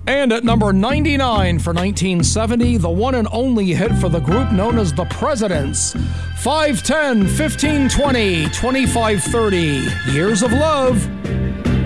And at number 99 for 1970, the one and only hit for the group known as The Presidents, 510, 1520, 2530, Years of Love.